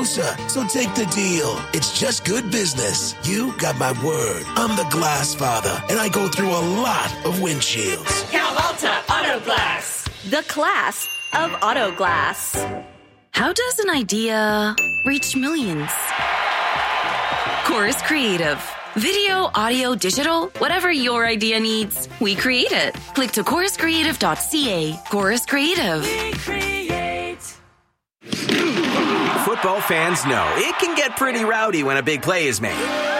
closer, so take the deal. It's just good business. You got my word. I'm the glass father, and I go through a lot of windshields. Cal Alta Auto Glass. The class of auto glass. How does an idea reach millions? Chorus Creative. Video, audio, digital, whatever your idea needs, we create it. Click to choruscreative.ca. Chorus Creative. We create. Football fans know it can get pretty rowdy when a big play is made.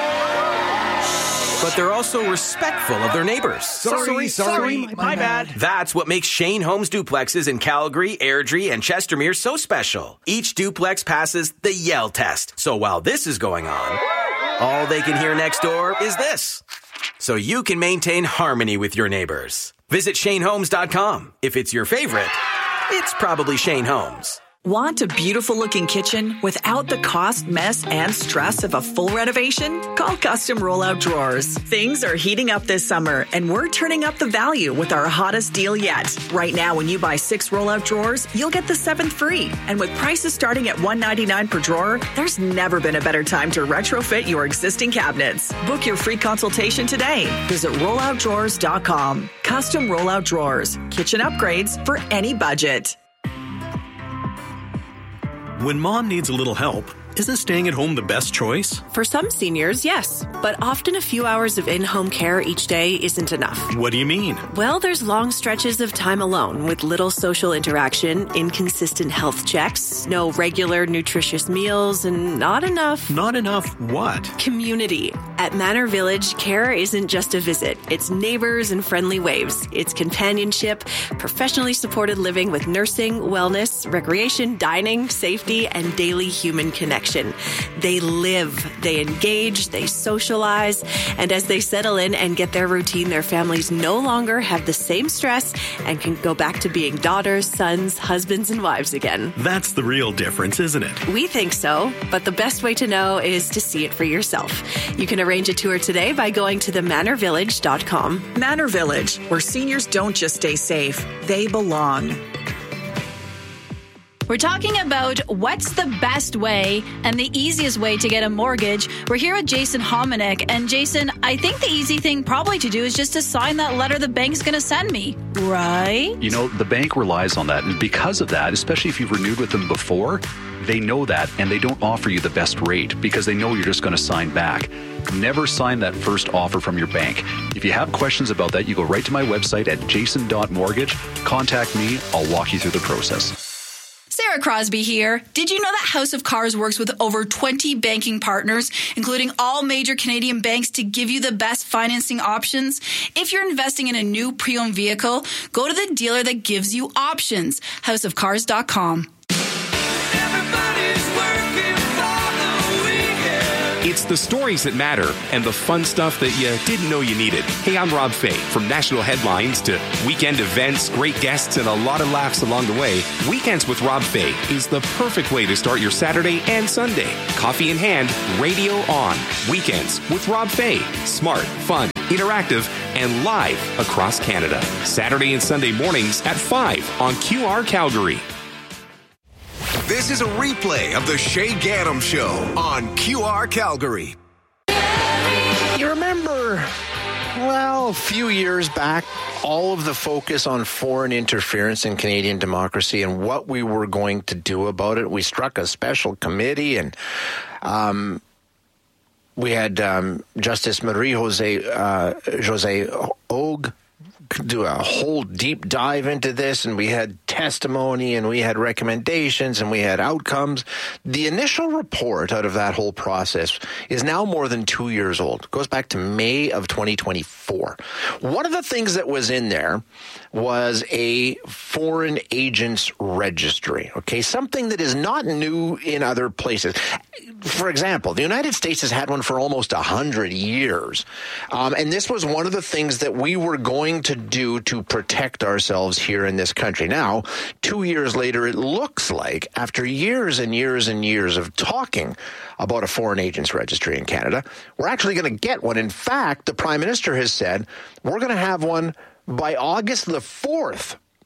But they're also respectful of their neighbors. Sorry, my bad. That's what makes Shane Homes duplexes in Calgary, Airdrie, and Chestermere so special. Each duplex passes the Yell test. So while this is going on, all they can hear next door is this. So you can maintain harmony with your neighbors. Visit ShaneHomes.com. If it's your favorite, it's probably Shane Homes. Want a beautiful-looking kitchen without the cost, mess, and stress of a full renovation? Call Custom Rollout Drawers. Things are heating up this summer, and we're turning up the value with our hottest deal yet. Right now, when you buy 6 rollout drawers, you'll get the 7th free. And with prices starting at $199 per drawer, there's never been a better time to retrofit your existing cabinets. Book your free consultation today. Visit rolloutdrawers.com. Custom Rollout Drawers. Kitchen upgrades for any budget. When mom needs a little help, isn't staying at home the best choice? For some seniors, yes. But often a few hours of in-home care each day isn't enough. What do you mean? Well, there's long stretches of time alone with little social interaction, inconsistent health checks, no regular nutritious meals, and not enough... Not enough what? Community. At Manor Village, care isn't just a visit. It's neighbors and friendly waves. It's companionship, professionally supported living with nursing, wellness, recreation, dining, safety, and daily human connection. They live, they engage, they socialize, and as they settle in and get their routine, their families no longer have the same stress and can go back to being daughters, sons, husbands, and wives again. That's the real difference, isn't it? We think so, but the best way to know is to see it for yourself. You can arrange a tour today by going to themanorvillage.com. Manor Village, where seniors don't just stay safe, they belong. We're talking about what's the best way and the easiest way to get a mortgage. We're here with Jason Hominick. And Jason, I think the easy thing probably to do is just to sign that letter the bank's going to send me, right? You know, the bank relies on that. And because of that, especially if you've renewed with them before, they know that and they don't offer you the best rate because they know you're just going to sign back. Never sign that first offer from your bank. If you have questions about that, you go right to my website at jason.mortgage. Contact me. I'll walk you through the process. Sarah Crosby here. Did you know that House of Cars works with over 20 banking partners, including all major Canadian banks, to give you the best financing options? If you're investing in a new pre-owned vehicle, go to the dealer that gives you options. houseofcars.com. It's the stories that matter and the fun stuff that you didn't know you needed. Hey, I'm Rob Fay. From national headlines to weekend events, great guests, and a lot of laughs along the way, Weekends with Rob Fay is the perfect way to start your Saturday and Sunday. Coffee in hand, radio on. Weekends with Rob Fay. Smart, fun, interactive, and live across Canada. Saturday and Sunday mornings at 5 on QR Calgary. This is a replay of the Shay Gaddam Show on QR Calgary. You remember, well, a few years back, all of the focus on foreign interference in Canadian democracy and what we were going to do about it. We struck a special committee and we had Justice Marie-Jose Ogue do a whole deep dive into this, and we had testimony and we had recommendations and we had outcomes. The initial report out of that whole process is now more than 2 years old. It goes back to May of 2024. One of the things that was in there was a foreign agents registry, okay? Something that is not new in other places. For example, the United States has had one for almost 100 years. And this was one of the things that we were going to do to protect ourselves here in this country. Now, 2 years later, it looks like after years and years and years of talking about a foreign agents registry in Canada, we're actually going to get one. In fact, the Prime Minister has said we're going to have one by August the 4th.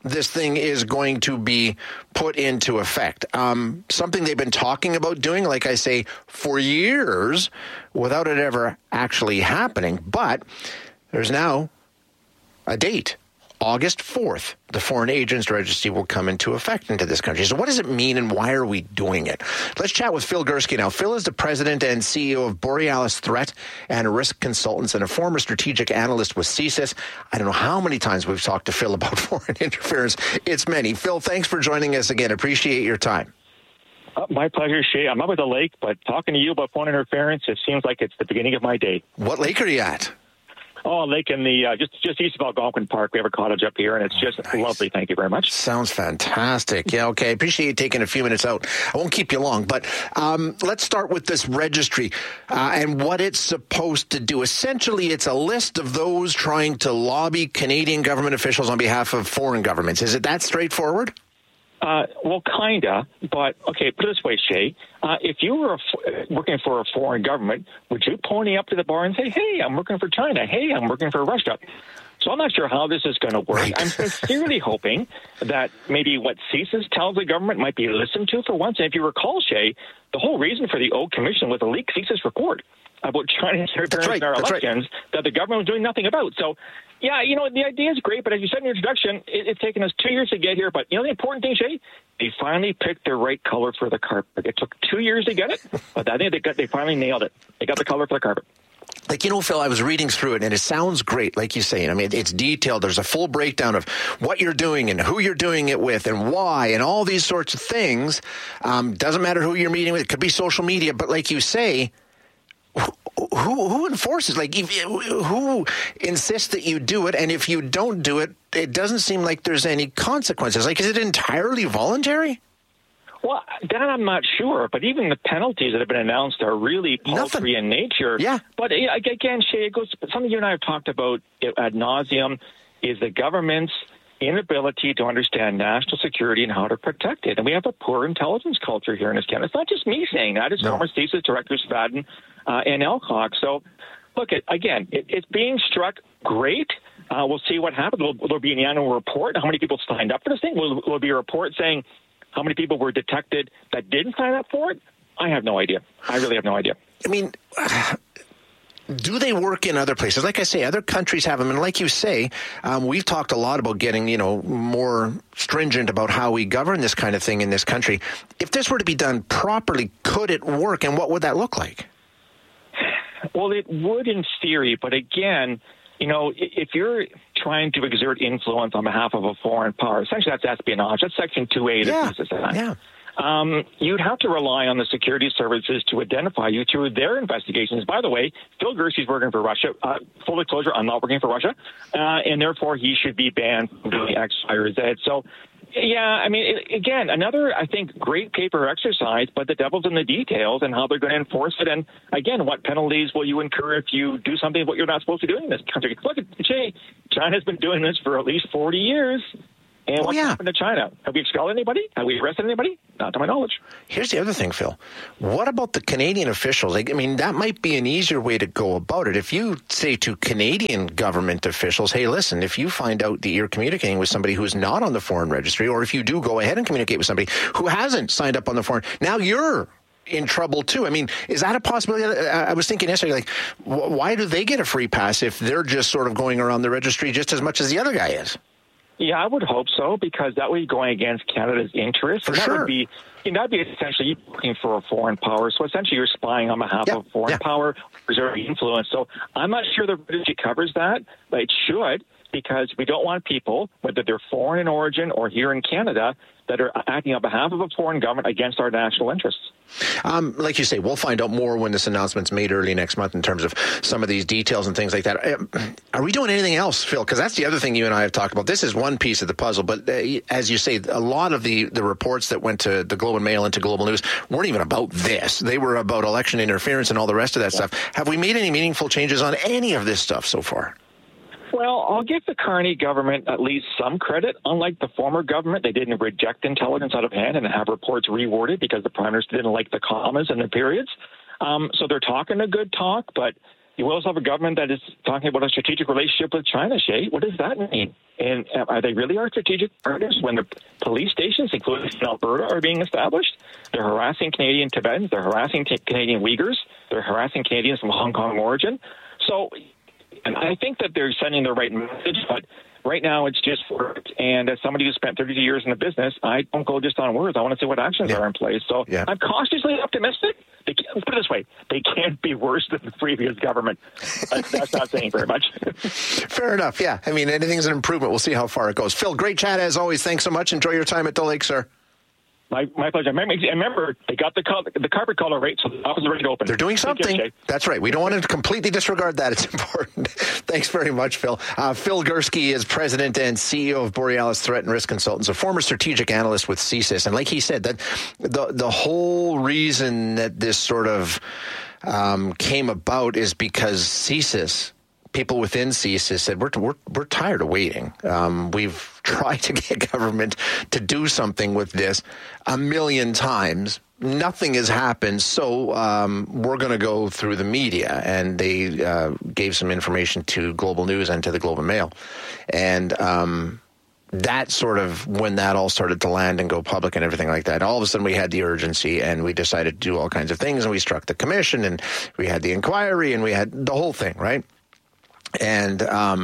this thing is going to be put into effect. Something they've been talking about doing, like I say, for years without it ever actually happening. But there's now a date. August 4th, the Foreign Agents Registry will come into effect into this country. So what does it mean and why are we doing it? Let's chat with Phil Gursky now. Phil is the president and CEO of Borealis Threat and Risk Consultants and a former strategic analyst with CSIS. I don't know how many times we've talked to Phil about foreign interference. It's many. Phil, thanks for joining us again. Appreciate your time. My pleasure, Shay. I'm up at the lake, but talking to you about foreign interference, it seems like it's the beginning of my day. What lake are you at? Oh, a lake in the just east of Algonquin Park. We have a cottage up here, and it's just lovely. Thank you very much. Sounds fantastic. Yeah, okay. I appreciate you taking a few minutes out. I won't keep you long, but let's start with this registry and what it's supposed to do. Essentially, it's a list of those trying to lobby Canadian government officials on behalf of foreign governments. Is it that straightforward? Well, kinda, but okay, put it this way, Shay. If you were working for a foreign government, would you pony up to the bar and say, hey, I'm working for China. Hey, I'm working for Russia. So I'm not sure how this is going to work. Right. I'm sincerely hoping that maybe what CSIS tells the government might be listened to for once. And if you recall, Shay, the whole reason for the Oak Commission was a leaked CSIS report about China's interference in our elections that the government was doing nothing about. So, yeah, you know, the idea is great, but as you said in your introduction, it's taken us 2 years to get here. But, you know, the important thing, Shay, they finally picked the right color for the carpet. It took 2 years to get it, but I think they finally nailed it. They got the color for the carpet. Like, you know, Phil, I was reading through it, and it sounds great, like you say. I mean, it's detailed. There's a full breakdown of what you're doing and who you're doing it with and why and all these sorts of things. Doesn't matter who you're meeting with. It could be social media. But like you say, who enforces? Like, who insists that you do it? And if you don't do it, it doesn't seem like there's any consequences. Like, is it entirely voluntary? Well, that I'm not sure, but even the penalties that have been announced are really paltry in nature. Yeah. But again, Shay, it goes. Something you and I have talked about ad nauseum is the government's inability to understand national security and how to protect it. And we have a poor intelligence culture here in this country. It's not just me saying that. It's former CSIS directors Fadden and Elcock. So, look, it's being struck great. We'll see what happens. Will there be an annual report? How many people signed up for this thing? Will there be a report saying how many people were detected that didn't sign up for it? I have no idea. I really have no idea. I mean, do they work in other places? Like I say, other countries have them. And like you say, we've talked a lot about getting, more stringent about how we govern this kind of thing in this country. If this were to be done properly, could it work? And what would that look like? Well, it would in theory. But again, if you're trying to exert influence on behalf of a foreign power, essentially that's espionage. That's Section 2A of the CSIS Act. Yeah. You'd have to rely on the security services to identify you through their investigations. By the way, Phil Gursky's working for Russia. Full disclosure, I'm not working for Russia. And therefore, he should be banned from doing X, Y, or Z. So, yeah, I mean, again, another, I think, great paper exercise, but the devil's in the details and how they're going to enforce it. And, again, what penalties will you incur if you do something what you're not supposed to do in this country? Look at Jay. China's been doing this for at least 40 years. And what's happened to China? Have we expelled anybody? Have we arrested anybody? Not to my knowledge. Here's the other thing, Phil. What about the Canadian officials? I mean, that might be an easier way to go about it. If you say to Canadian government officials, hey, listen, if you find out that you're communicating with somebody who's not on the foreign registry, or if you do go ahead and communicate with somebody who hasn't signed up on the foreign, now you're in trouble too. I mean, is that a possibility? I was thinking yesterday, like, why do they get a free pass if they're just sort of going around the registry just as much as the other guy is? Yeah, I would hope so, because that would be going against Canada's interests. For that sure. Would be, that'd be essentially looking for a foreign power. So essentially you're spying on behalf of a foreign power, exerting influence. So I'm not sure the registry covers that, but it should, because we don't want people, whether they're foreign in origin or here in Canada, that are acting on behalf of a foreign government against our national interests. Like you say, we'll find out more when this announcement's made early next month in terms of some of these details and things like that. Are we doing anything else, Phil? Because that's the other thing you and I have talked about. This is one piece of the puzzle, but as you say, a lot of the reports that went to the Globe and Mail and to Global News weren't even about this. They were about election interference and all the rest of that stuff. Have we made any meaningful changes on any of this stuff so far? Well, I'll give the Carney government at least some credit. Unlike the former government, they didn't reject intelligence out of hand and have reports reworded because the Prime Minister didn't like the commas and the periods. So they're talking a good talk, but You also have a government that is talking about a strategic relationship with China, Shay. What does that mean? And are they really our strategic partners when the police stations, including in Alberta, are being established? They're harassing Canadian Tibetans. They're harassing Canadian Uyghurs. They're harassing Canadians from Hong Kong origin. So, and I think that they're sending the right message, but right now it's just words. And as somebody who spent 32 years in the business, I don't go just on words. I want to see what actions are in place. So I'm cautiously optimistic. Let's put it this way. They can't be worse than the previous government. That's not saying very much. Fair enough. Yeah. I mean, anything's an improvement. We'll see how far it goes. Phil, great chat as always. Thanks so much. Enjoy your time at the lake, sir. My pleasure. Remember, they got the carpet color right, so the office is ready to open. They're doing something. That's right. We don't want to completely disregard that. It's important. Thanks very much, Phil. Phil Gursky is president and CEO of Borealis Threat and Risk Consultants, a former strategic analyst with CSIS. And like he said, that the whole reason that this sort of came about is because CSIS, people within CSIS said, we're tired of waiting. We've tried to get government to do something with this a million times. Nothing has happened, so we're going to go through the media. And they gave some information to Global News and to the Globe and Mail. And that sort of, when that all started to land and go public and everything like that, all of a sudden we had the urgency and we decided to do all kinds of things. And we struck the commission and we had the inquiry and we had the whole thing, right? And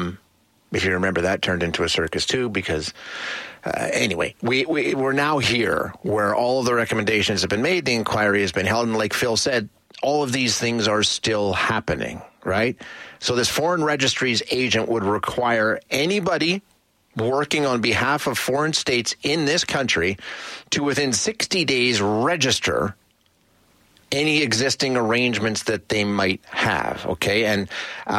if you remember, that turned into a circus too, because anyway, we're now here where all of the recommendations have been made. The inquiry has been held. And like Phil said, all of these things are still happening, right? So this foreign registries agent would require anybody working on behalf of foreign states in this country to within 60 days register any existing arrangements that they might have, okay? And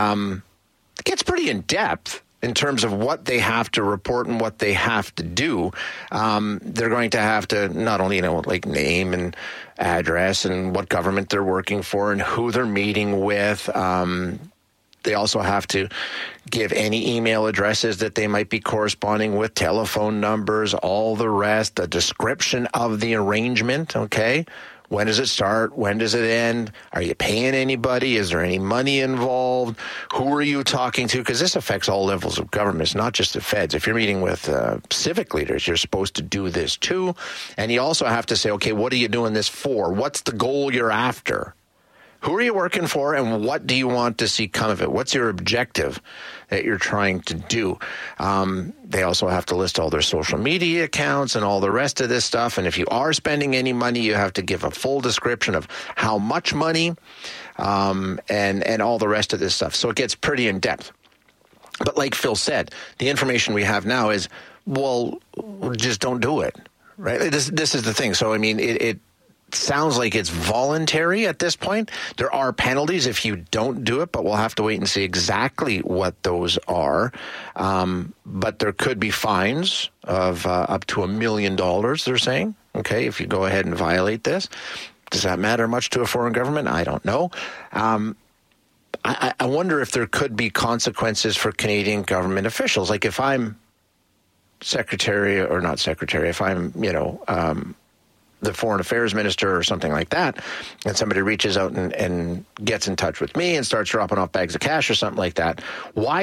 it gets pretty in-depth in terms of what they have to report and what they have to do. They're going to have to not only, like name and address and what government they're working for and who they're meeting with. They also have to give any email addresses that they might be corresponding with, telephone numbers, all the rest, a description of the arrangement, okay? When does it start? When does it end? Are you paying anybody? Is there any money involved? Who are you talking to? Because this affects all levels of government. It's not just the feds. If you're meeting with civic leaders, you're supposed to do this too. And you also have to say, okay, what are you doing this for? What's the goal you're after? Who are you working for, and what do you want to see come of it? What's your objective that you're trying to do? They also have to list all their social media accounts and all the rest of this stuff. And if you are spending any money, you have to give a full description of how much money and all the rest of this stuff. So it gets pretty in-depth. But like Phil said, the information we have now is, well, just don't do it, right? This is the thing. So, I mean, it sounds like it's voluntary at this point. There are penalties if you don't do it, but we'll have to wait and see exactly what those are. But there could be fines of up to $1 million, they're saying, okay, if you go ahead and violate this. Does that matter much to a foreign government? I don't know. I wonder if there could be consequences for Canadian government officials. Like if I'm if I'm, the foreign affairs minister or something like that, and somebody reaches out and gets in touch with me and starts dropping off bags of cash or something like that, why